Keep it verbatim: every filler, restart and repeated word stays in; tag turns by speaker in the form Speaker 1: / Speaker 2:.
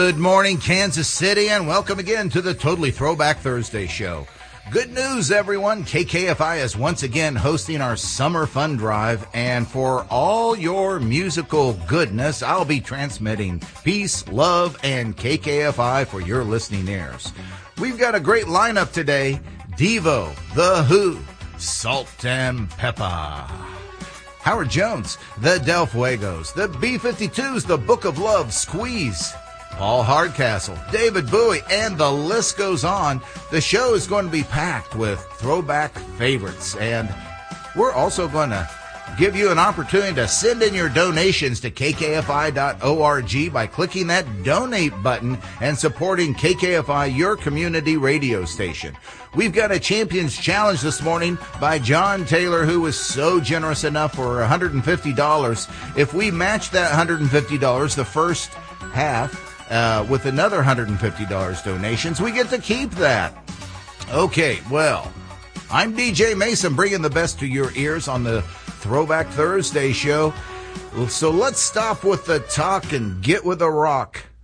Speaker 1: Good morning, Kansas City, and welcome again to the Totally Throwback Thursday show. Good news, everyone. K K F I is once again hosting our Summer Fun Drive, and for all your musical goodness, I'll be transmitting peace, love, and K K F I for your listening ears. We've got a great lineup today. Devo, The Who, Salt and Pepper, Howard Jones, The Del Fuegos, The B fifty-twos, The Book of Love, Squeeze, Paul Hardcastle, David Bowie, and the list goes on. The show is going to be packed with throwback favorites, and we're also going to give you an opportunity to send in your donations to K K F I dot org by clicking that donate button and supporting K K F I, your community radio station. We've got a Champions Challenge this morning by John Taylor, who was so generous enough for one hundred fifty dollars. If we match that one hundred fifty dollars, the first half, uh, with another one hundred fifty dollars donations, we get to keep that. Okay, well, I'm D J Mason, bringing the best to your ears on the Throwback Thursday show. So let's stop with the talk and get with the rock.